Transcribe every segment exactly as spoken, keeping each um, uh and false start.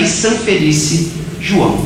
Sanfelice João.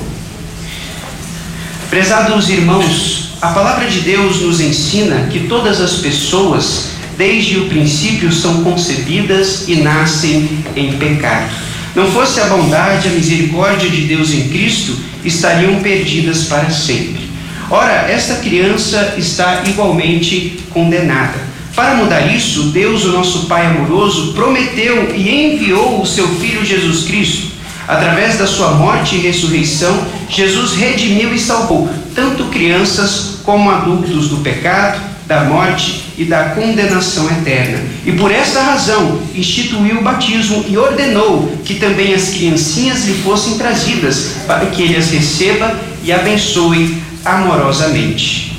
Prezados irmãos, a palavra de Deus nos ensina que todas as pessoas, desde o princípio, são concebidas e nascem em pecado. Não fosse a bondade, a misericórdia de Deus em Cristo, estariam perdidas para sempre. Ora, esta criança está igualmente condenada. Para mudar isso, Deus, o nosso Pai amoroso, prometeu e enviou o seu Filho Jesus Cristo. Através da sua morte e ressurreição, Jesus redimiu e salvou tanto crianças como adultos do pecado, da morte e da condenação eterna. E por esta razão, instituiu o batismo e ordenou que também as criancinhas lhe fossem trazidas, para que ele as receba e abençoe amorosamente.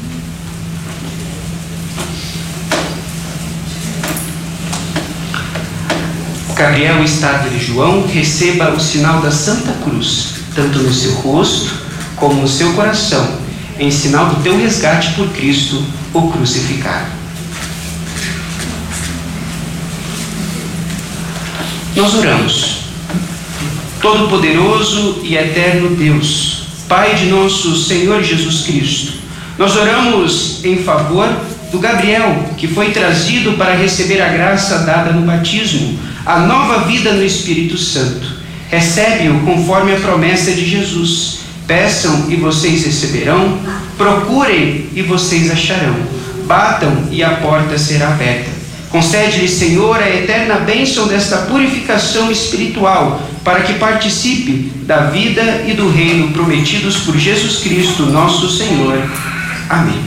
Gabriel, estado de João, receba o sinal da Santa Cruz, tanto no seu rosto como no seu coração, em sinal do teu resgate por Cristo, o crucificado. Nós oramos. Todo-Poderoso e Eterno Deus, Pai de nosso Senhor Jesus Cristo, nós oramos em favor do Gabriel, que foi trazido para receber a graça dada no batismo, a nova vida no Espírito Santo. Recebe-o conforme a promessa de Jesus. Peçam e vocês receberão, procurem e vocês acharão, batam e a porta será aberta. Concede-lhe, Senhor, a eterna bênção desta purificação espiritual, para que participe da vida e do reino prometidos por Jesus Cristo, nosso Senhor. Amém.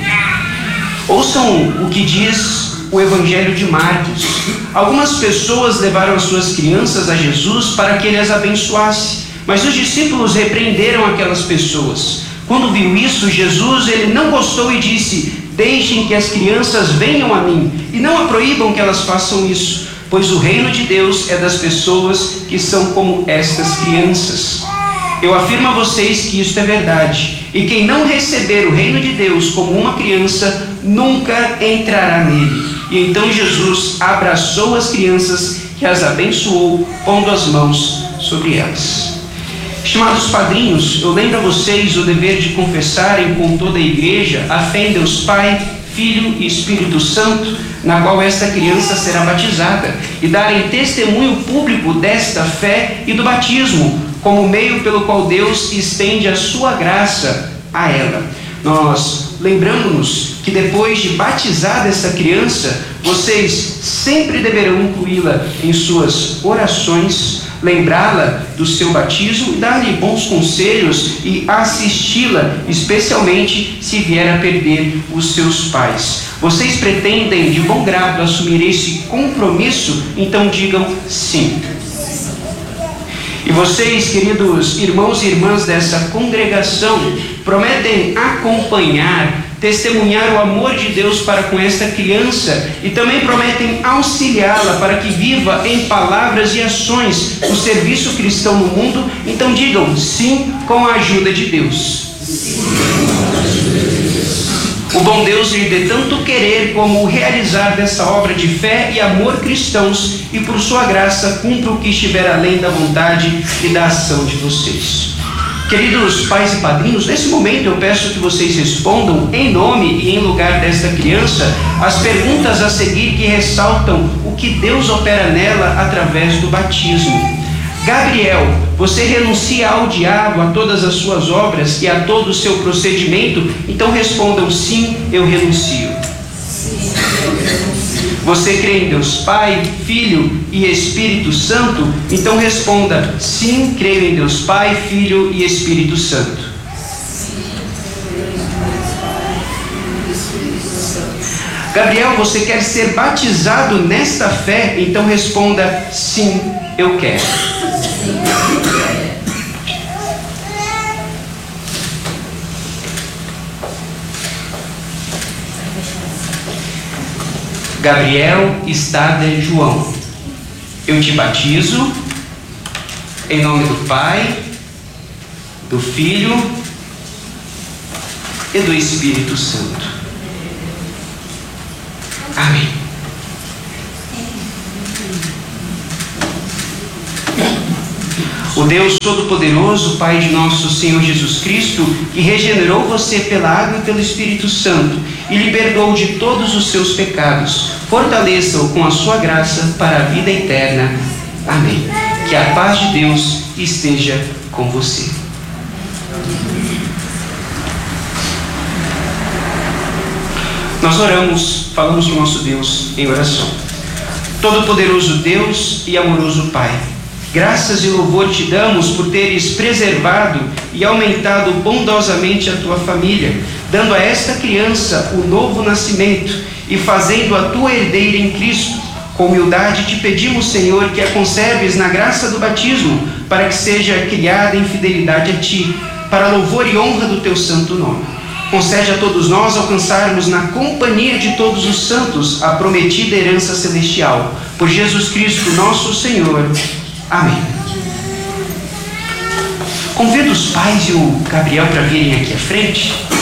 Ouçam o que diz o Evangelho de Marcos. Algumas pessoas levaram as suas crianças a Jesus para que ele as abençoasse, mas os discípulos repreenderam aquelas pessoas. Quando viu isso, Jesus ele não gostou e disse: deixem que as crianças venham a mim e não a proíbam que elas façam isso, pois o reino de Deus é das pessoas que são como estas crianças. Eu afirmo a vocês que isto é verdade, e quem não receber o reino de Deus como uma criança, nunca entrará nele. E então Jesus abraçou as crianças e as abençoou, pondo as mãos sobre elas. Estimados padrinhos, eu lembro a vocês o dever de confessarem com toda a igreja a fé em Deus Pai, Filho e Espírito Santo, na qual esta criança será batizada, e darem testemunho público desta fé e do batismo, como meio pelo qual Deus estende a sua graça a ela. Nós lembramos-nos que depois de batizada esta criança, vocês sempre deverão incluí-la em suas orações, lembrá-la do seu batismo, dar-lhe bons conselhos e assisti-la, especialmente se vier a perder os seus pais. Vocês pretendem de bom grado assumir esse compromisso? Então digam sim. E vocês, queridos irmãos e irmãs dessa congregação, prometem acompanhar, testemunhar o amor de Deus para com esta criança e também prometem auxiliá-la para que viva em palavras e ações o serviço cristão no mundo? Então digam sim, com a ajuda de Deus. Sim. O bom Deus lhe dê tanto querer como realizar dessa obra de fé e amor cristãos, e por sua graça cumpra o que estiver além da vontade e da ação de vocês. Queridos pais e padrinhos, nesse momento eu peço que vocês respondam em nome e em lugar desta criança as perguntas a seguir que ressaltam o que Deus opera nela através do batismo. Gabriel, você renuncia ao diabo, a todas as suas obras e a todo o seu procedimento? Então respondam sim, eu renuncio. Sim, eu renuncio. Você crê em Deus Pai, Filho e Espírito Santo? Então responda sim, creio em Deus Pai, Filho e Espírito Santo. Gabriel, você quer ser batizado nesta fé? Então responda sim, eu quero. Gabriel, estado de João, eu te batizo em nome do Pai, do Filho e do Espírito Santo. Amém. O Deus Todo-Poderoso, Pai de nosso Senhor Jesus Cristo, que regenerou você pela água e pelo Espírito Santo e lhe perdoou de todos os seus pecados, fortaleça-o com a sua graça para a vida eterna. Amém. Que a paz de Deus esteja com você. Nós oramos, falamos com o nosso Deus em oração. Todo-Poderoso Deus e amoroso Pai, graças e louvor te damos por teres preservado e aumentado bondosamente a tua família, dando a esta criança o novo nascimento e fazendo a tua herdeira em Cristo. Com humildade te pedimos, Senhor, que a conserves na graça do batismo, para que seja criada em fidelidade a ti, para louvor e honra do teu santo nome. Concede a todos nós alcançarmos na companhia de todos os santos a prometida herança celestial. Por Jesus Cristo, nosso Senhor. Amém. Convido os pais e o Gabriel para virem aqui à frente.